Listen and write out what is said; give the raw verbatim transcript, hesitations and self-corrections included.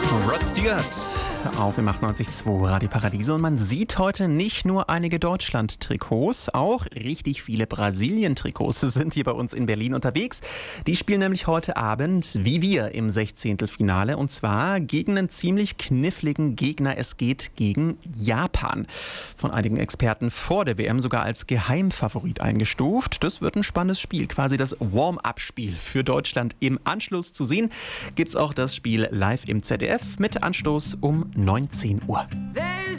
Rod Stewart auf im achtundneunzig Komma zwei Radio Paradiso. Und man sieht heute nicht nur einige Deutschland-Trikots, auch richtig viele Brasilien-Trikots sind hier bei uns in Berlin unterwegs. Die spielen nämlich heute Abend, wie wir, im Sechzehntelfinale. Und zwar gegen einen ziemlich kniffligen Gegner. Es geht gegen Japan. Von einigen Experten vor der W M sogar als Geheimfavorit eingestuft. Das wird ein spannendes Spiel, quasi das Warm-up-Spiel für Deutschland. Im Anschluss zu sehen gibt es auch das Spiel live im Z D F mit Anstoß um neunzehn Uhr.